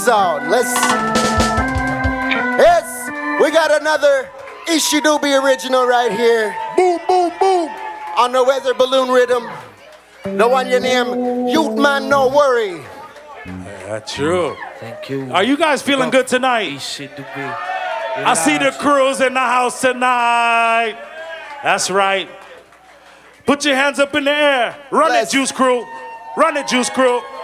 sound. Yes, we got another Ishidubi original right here. Boom, boom, boom. On the weather balloon rhythm. The one you name Youth Man No Worry. That's true. Thank you. Are you guys feeling good tonight? I see the crews in the house tonight. That's right. Put your hands up in the air. Run it, Juice Crew. Run it, Juice Crew.